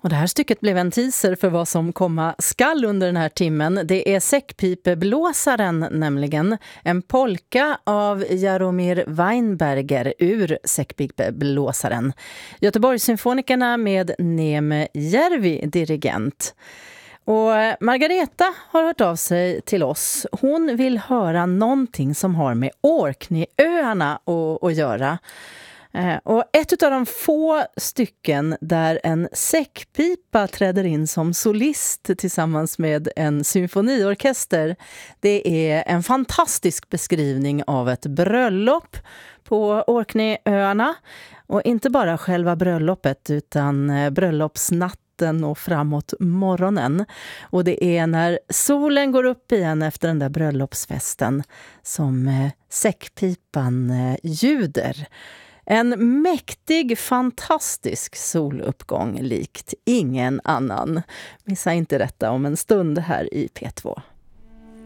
Och det här stycket blev en teaser för vad som komma skall under den här timmen. Det är Säckpipeblåsaren nämligen. En polka av Jaromir Weinberger ur Säckpipeblåsaren. Göteborgssymfonikerna med Neme Järvi dirigent. Och Margareta har hört av sig till oss. Hon vill höra någonting som har med Orkneyöarna att göra. Och ett av de få stycken där en säckpipa träder in som solist tillsammans med en symfoniorkester, det är en fantastisk beskrivning av ett bröllop på Orkneyöarna. Och inte bara själva bröllopet utan bröllopsnatten och framåt morgonen. Och det är när solen går upp igen efter den där bröllopsfesten som säckpipan ljuder. En mäktig, fantastisk soluppgång likt ingen annan. Missa inte detta om en stund här i P2.